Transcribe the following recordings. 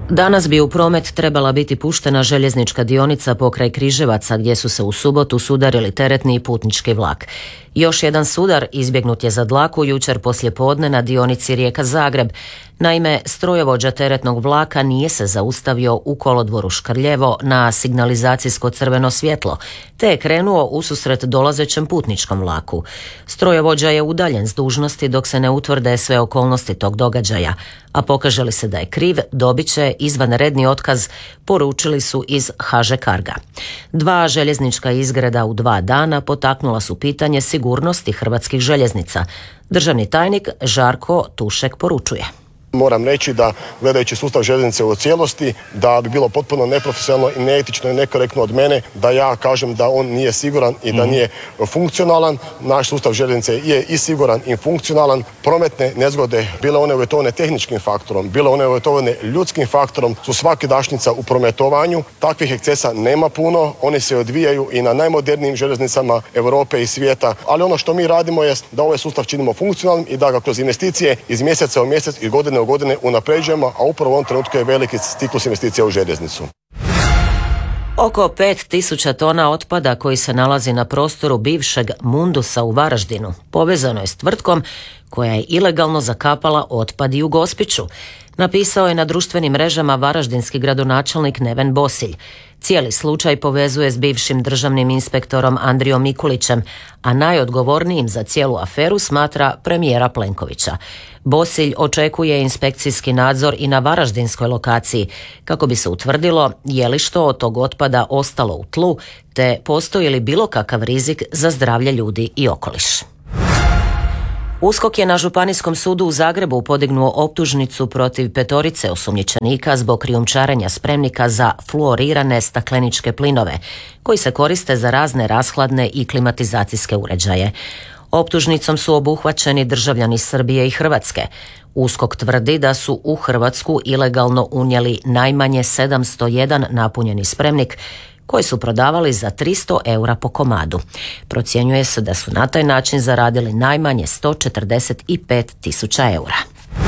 Danas bi u promet trebala biti puštena željeznička dionica pokraj Križevaca gdje su se u subotu sudarili teretni i putnički vlak. Još jedan sudar izbjegnut je za dlaku jučer poslijepodne na dionici Rijeka-Zagreb. Naime, strojovođa teretnog vlaka nije se zaustavio u kolodvoru Škrljevo na signalizacijsko crveno svjetlo, te je krenuo ususret dolazećem putničkom vlaku. Strojovođa je udaljen s dužnosti dok se ne utvrde sve okolnosti tog događaja, a pokaže li se da je kriv, dobit će izvanredni otkaz, poručili su iz HŽ Carga. 2 željeznička izgreda u 2 dana potaknula su pitanje sigurnosti hrvatskih željeznica. Državni tajnik Žarko Tušek poručuje. Moram reći da, gledajući sustav željeznice u cijelosti, da bi bilo potpuno neprofesionalno i neetično i nekorektno od mene da ja kažem da on nije siguran i da nije funkcionalan. Naš sustav željeznice je i siguran i funkcionalan. Prometne nezgode, bile one uvjetovane tehničkim faktorom, bile one uvjetovane ljudskim faktorom, su svakidašnjica u prometovanju. Takvih ekscesa nema puno, oni se odvijaju i na najmodernijim željeznicama Europe i svijeta, ali ono što mi radimo je da ovaj sustav činimo funkcionalnim i da ga kroz investicije iz mjeseca u mjesec i godine unapređujemo, a upravo u ovom trenutku je veliki ciklus investicija u željeznicu. Oko 5000 tona otpada koji se nalazi na prostoru bivšeg Mundusa u Varaždinu povezano je s tvrtkom koja je ilegalno zakapala otpad i u Gospiću. Napisao je na društvenim mrežama varaždinski gradonačelnik Neven Bosilj. Cijeli slučaj povezuje s bivšim državnim inspektorom Andrijom Mikulićem, a najodgovornijim za cijelu aferu smatra premijera Plenkovića. Bosilj očekuje inspekcijski nadzor i na varaždinskoj lokaciji kako bi se utvrdilo je li što od tog otpada ostalo u tlu, te postoji li bilo kakav rizik za zdravlje ljudi i okoliš. USKOK je na Županijskom sudu u Zagrebu podignuo optužnicu protiv 5 osumnjičenika zbog krijumčarenja spremnika za fluorirane stakleničke plinove, koji se koriste za razne rashladne i klimatizacijske uređaje. Optužnicom su obuhvaćeni državljani Srbije i Hrvatske. USKOK tvrdi da su u Hrvatsku ilegalno unijeli najmanje 701 napunjeni spremnik, koji su prodavali za 300 eura po komadu. Procjenjuje se da su na taj način zaradili najmanje 145.000 eura.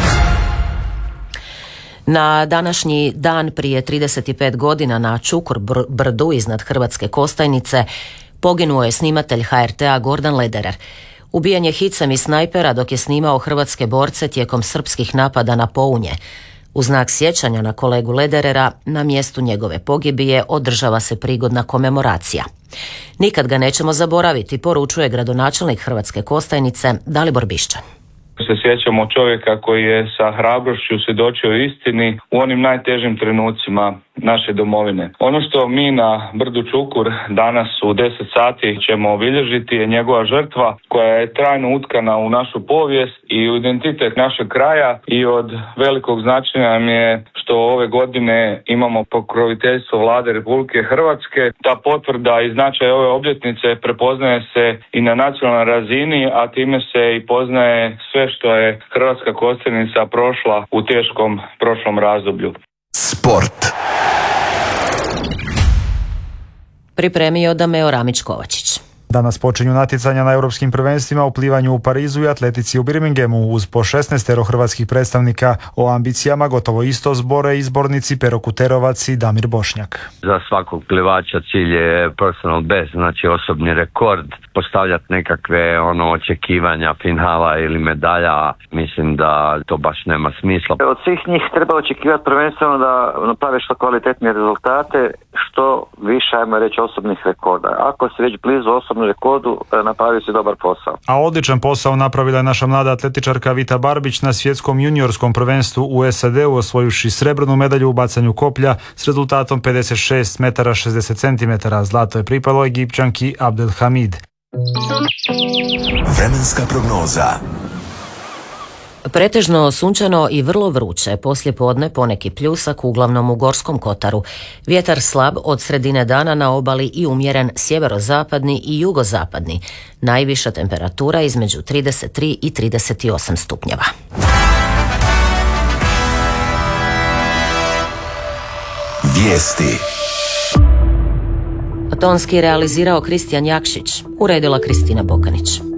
Na današnji dan prije 35 godina na Čukur brdu iznad Hrvatske Kostajnice poginuo je snimatelj HRT-a Gordan Lederer. Ubijen je hicem iz snajpera dok je snimao hrvatske borce tijekom srpskih napada na Pounje. U znak sjećanja na kolegu Lederera, na mjestu njegove pogibije održava se prigodna komemoracija. Nikad ga nećemo zaboraviti, poručuje gradonačelnik Hrvatske Kostajnice Dalibor Bišćan. Se sjećamo čovjeka koji je sa hrabrošću svjedočio istini u onim najtežim trenucima naše domovine. Ono što mi na brdu Čukur danas u 10 sati ćemo obilježiti je njegova žrtva koja je trajno utkana u našu povijest i u identitet našeg kraja, i od velikog značaja nam je što ove godine imamo pokroviteljstvo Vlade Republike Hrvatske. Ta potvrda i značaj ove obljetnice prepoznaje se i na nacionalnoj razini, a time se i poznaje sve što je Hrvatska Kostajnica prošla u teškom prošlom razdoblju. Sport. Pripremio Dameo Ramić-Kovačić. Danas počinju natjecanja na europskim prvenstvima u plivanju u Parizu i atletici u Birminghamu uz po 16 hrvatskih predstavnika. O ambicijama gotovo isto zbore izbornici Pero Kuterovac i Damir Bošnjak. Za svakog plivača cilj je personal best, znači osobni rekord. Postavljati nekakve očekivanja finala ili medalja, mislim da to baš nema smisla. Od svih njih treba očekivati prvenstveno da naprave što kvalitetnije rezultate, što više, ajmo reći, osobnih rekorda. Ako se već blizu osobnom rekordu, napravi se dobar posao. A odličan posao napravila je naša mlada atletičarka Vita Barbić na svjetskom juniorskom prvenstvu u SAD-u, osvojivši srebrnu medalju u bacanju koplja s rezultatom 56 metara 60 centimetara. Zlato je pripalo Egipćanki Abdelhamid. Vremenska prognoza. Pretežno sunčano i vrlo vruće, poslijepodne poneki pljusak, uglavnom u Gorskom kotaru. Vjetar slab od sredine dana na obali i umjeren sjeverozapadni i jugozapadni. Najviša temperatura između 33 i 38 stupnjeva. Vijesti. Tonski realizirao Kristijan Jakšić, uredila Kristina Bokanić.